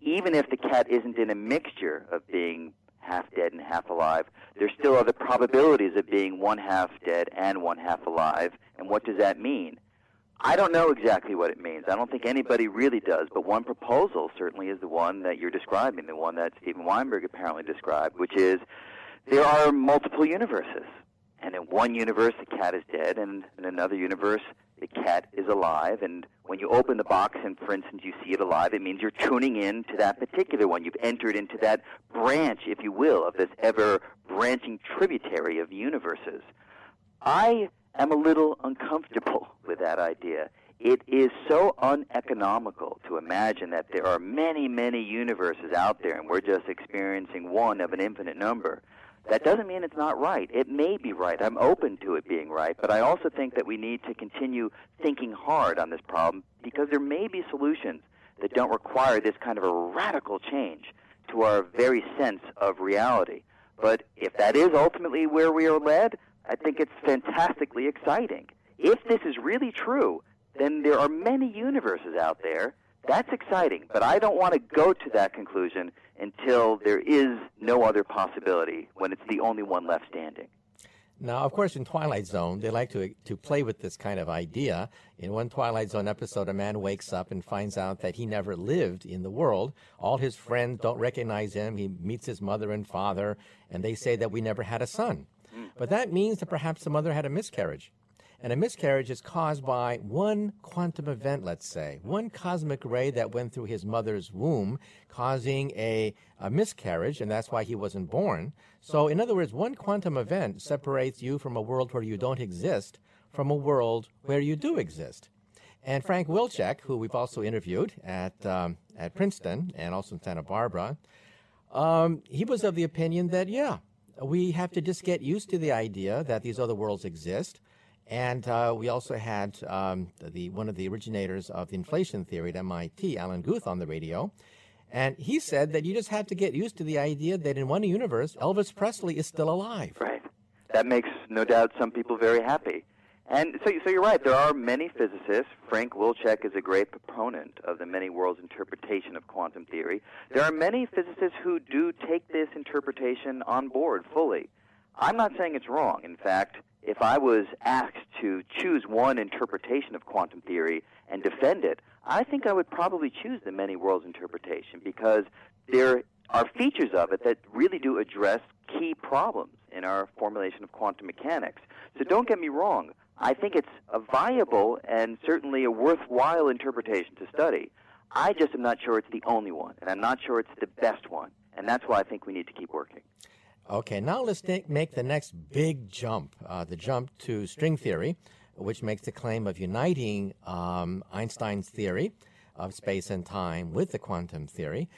even if the cat isn't in a mixture of being half dead and half alive, there still are the probabilities of being one half dead and one half alive. And what does that mean? I don't know exactly what it means. I don't think anybody really does. But one proposal certainly is the one that you're describing, the one that Steven Weinberg apparently described, which is there are multiple universes. And in one universe, the cat is dead, and in another universe, the cat is alive. And when you open the box and, for instance, you see it alive, it means you're tuning in to that particular one. You've entered into that branch, if you will, of this ever-branching tributary of universes. I am a little uncomfortable with that idea. It is so uneconomical to imagine that there are many, many universes out there, and we're just experiencing one of an infinite number. That doesn't mean it's not right. It may be right. I'm open to it being right, but I also think that we need to continue thinking hard on this problem because there may be solutions that don't require this kind of a radical change to our very sense of reality. But if that is ultimately where we are led, I think it's fantastically exciting. If this is really true, then there are many universes out there. That's exciting, but I don't want to go to that conclusion until there is no other possibility, when it's the only one left standing. Now, of course, in Twilight Zone, they like to play with this kind of idea. In one Twilight Zone episode, a man wakes up and finds out that he never lived in the world. All his friends don't recognize him. He meets his mother and father, and they say that we never had a son. But that means that perhaps the mother had a miscarriage. And a miscarriage is caused by one quantum event, let's say, one cosmic ray that went through his mother's womb, causing a miscarriage, and that's why he wasn't born. So, in other words, one quantum event separates you from a world where you don't exist from a world where you do exist. And Frank Wilczek, who we've also interviewed at Princeton and also in Santa Barbara, he was of the opinion that, yeah, we have to just get used to the idea that these other worlds exist. And we also had one of the originators of the inflation theory at MIT, Alan Guth, on the radio. And he said that you just have to get used to the idea that in one universe, Elvis Presley is still alive. Right. That makes, no doubt, some people very happy. And so you're right. There are many physicists. Frank Wilczek is a great proponent of the many worlds interpretation of quantum theory. There are many physicists who do take this interpretation on board fully. I'm not saying it's wrong. In fact, if I was asked to choose one interpretation of quantum theory and defend it, I think I would probably choose the many worlds interpretation because there are features of it that really do address key problems in our formulation of quantum mechanics. So don't get me wrong. I think it's a viable and certainly a worthwhile interpretation to study. I just am not sure it's the only one, and I'm not sure it's the best one. And that's why I think we need to keep working. Okay, now let's make the next big jump, the jump to string theory, which makes the claim of uniting Einstein's theory of space and time with the quantum theory.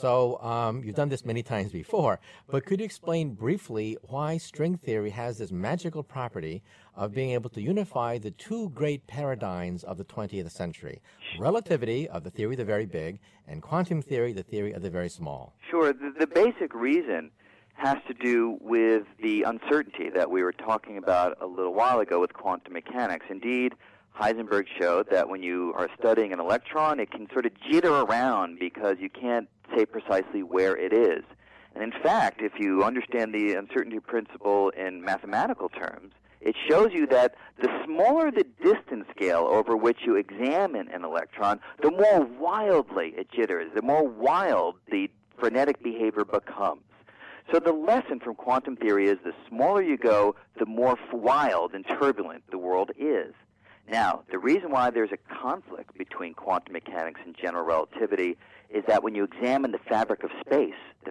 So you've done this many times before, but could you explain briefly why string theory has this magical property of being able to unify the two great paradigms of the 20th century, relativity of the theory of the very big and quantum theory, the theory of the very small? Sure. The basic reason has to do with the uncertainty that we were talking about a little while ago with quantum mechanics. Indeed, Heisenberg showed that when you are studying an electron, it can sort of jitter around because you can't say precisely where it is. And in fact, if you understand the uncertainty principle in mathematical terms, it shows you that the smaller the distance scale over which you examine an electron, the more wildly it jitters, the more wild the frenetic behavior becomes. So the lesson from quantum theory is the smaller you go, the more wild and turbulent the world is. Now, the reason why there's a conflict between quantum mechanics and general relativity is that when you examine the fabric of space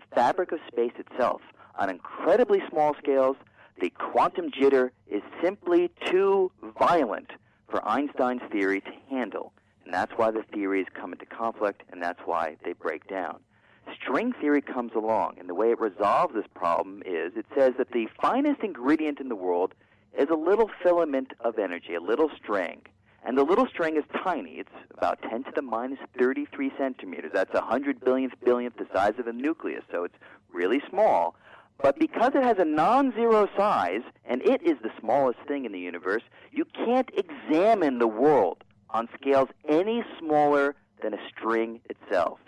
itself, on incredibly small scales, the quantum jitter is simply too violent for Einstein's theory to handle. And that's why the theories come into conflict, and that's why they break down. String theory comes along, and the way it resolves this problem is it says that the finest ingredient in the world is a little filament of energy, a little string. And the little string is tiny. It's about 10 to the minus 33 centimeters. That's 100 billionth the size of a nucleus, so it's really small. But because it has a non-zero size, and it is the smallest thing in the universe, you can't examine the world on scales any smaller than a string itself.